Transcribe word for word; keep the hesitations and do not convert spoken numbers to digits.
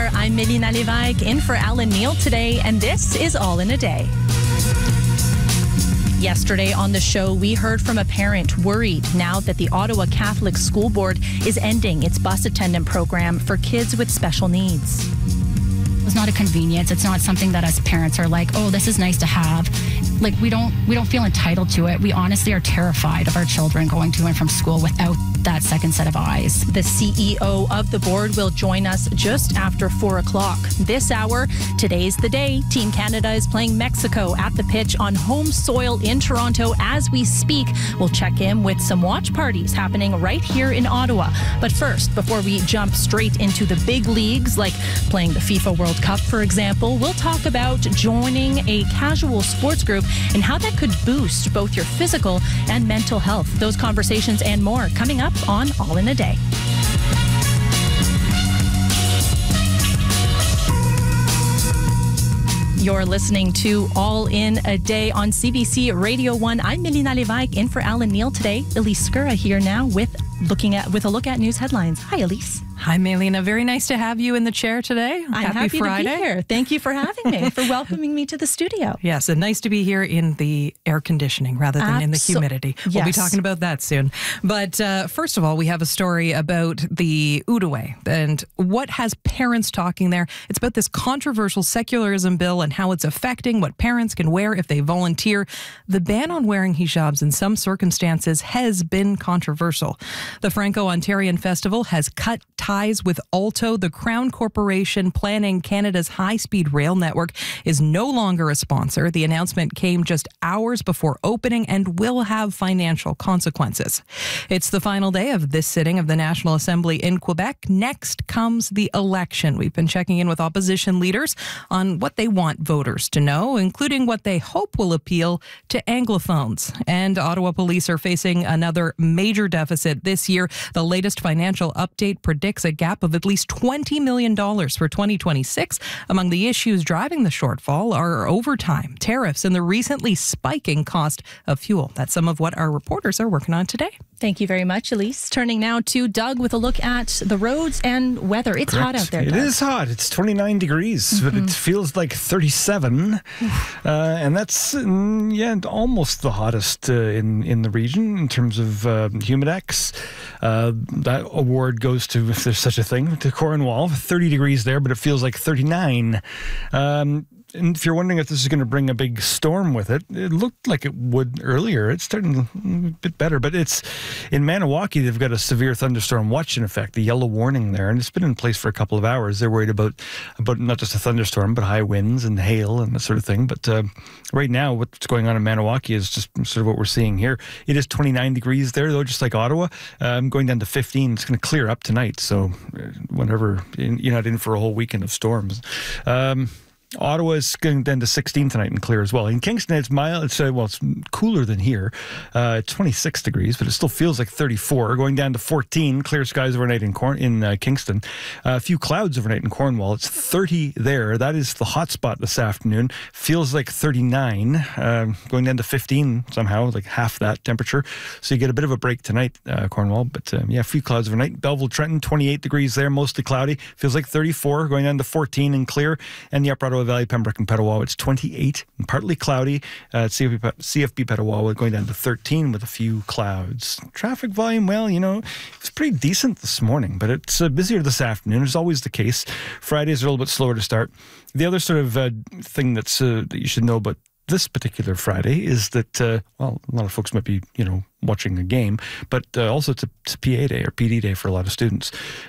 are. I'm Melina Levesque, in for Alan Neal today, and this is All in a Day. Yesterday on the show, we heard from a parent worried now that the Ottawa Catholic School Board is ending its bus attendant program for kids with special needs. It's not a convenience. It's not something that as parents are like, oh, this is nice to have. Like, we don't we don't feel entitled to it. We honestly are terrified of our children going to and from school without that second set of eyes. The C E O of the board will join us just after four o'clock. This hour, today's the day. Team Canada is playing Mexico at the pitch on home soil in Toronto as we speak. We'll check in with some watch parties happening right here in Ottawa. But first, before we jump straight into the big leagues, like playing the FIFA World Cup, for example, we'll talk about joining a casual sports group and how that could boost both your physical and mental health. Those conversations and more coming up on All in a Day. You're listening to All in a Day on C B C Radio one. I'm Melina Levesque, in for Alan Neal today. Elise Skura here now with looking at with a look at news headlines. Hi, Elise. Hi, Melina. Very nice to have you in the chair today. I'm happy, happy Friday. to be here. Thank you for having me, for welcoming me to the studio. Yes, and nice to be here in the air conditioning rather than Absol- in the humidity. We'll yes. be talking about that soon. But uh, first of all, we have a story about the Outaouais and what has parents talking there. It's about this controversial secularism bill and how it's affecting what parents can wear if they volunteer. The ban on wearing hijabs in some circumstances has been controversial. The Franco-Ontarian Festival has cut ties with Alto. The Crown Corporation planning Canada's high-speed rail network is no longer a sponsor. The announcement came just hours before opening and will have financial consequences. It's the final day of this sitting of the National Assembly in Quebec. Next comes the election. We've been checking in with opposition leaders on what they want voters to know, including what they hope will appeal to Anglophones. And Ottawa police are facing another major deficit this year. The latest financial update predicts a gap of at least twenty million dollars for twenty twenty-six. Among the issues driving the shortfall are overtime, tariffs, and the recently spiking cost of fuel. That's some of what our reporters are working on today. Thank you very much, Elise. Turning now to Doug with a look at the roads and weather. It's Correct. hot out there, It Doug. is hot. It's twenty-nine degrees, mm-hmm. but it feels like thirty-seven. uh, and that's, mm, yeah, almost the hottest uh, in, in the region in terms of uh, Humidex. Uh, that award goes to, if there's such a thing, to Cornwall. thirty degrees there, but it feels like thirty-nine. Um, And if you're wondering if this is going to bring a big storm with it, it looked like it would earlier. It's starting a bit better, but it's in Maniwaki, they've got a severe thunderstorm watch in effect, the yellow warning there, and it's been in place for a couple of hours. They're worried about, about not just a thunderstorm, but high winds and hail and that sort of thing. But uh, right now, what's going on in Maniwaki is just sort of what we're seeing here. It is twenty-nine degrees there, though, just like Ottawa. Um, going down to fifteen. It's going to clear up tonight, so whenever you're not in for a whole weekend of storms. Um, Ottawa is going down to sixteen tonight and clear as well. In Kingston, it's mild. It's uh, well, it's cooler than here. Uh, twenty-six degrees, but it still feels like thirty-four. Going down to fourteen. Clear skies overnight in Corn in uh, Kingston. Uh, a few clouds overnight in Cornwall. It's thirty there. That is the hot spot this afternoon. Feels like thirty-nine. Uh, going down to fifteen somehow, like half that temperature. So you get a bit of a break tonight, uh, Cornwall. But um, yeah, a few clouds overnight. Belleville, Trenton, twenty-eight degrees there, mostly cloudy. Feels like thirty-four. Going down to fourteen and clear. And the Upper Ottawa Valley, Pembroke and Petawawa, it's twenty-eight and partly cloudy. Uh, C F B, C F B Petawawa going down to thirteen with a few clouds. Traffic volume, well, you know, it's pretty decent this morning, but it's uh, busier this afternoon. It's always the case. Fridays are a little bit slower to start. The other sort of uh, thing that's uh, that you should know about this particular Friday is that, uh, well, a lot of folks might be, you know, watching a game, but uh, also it's a, it's a P A day or P D day for a lot of students.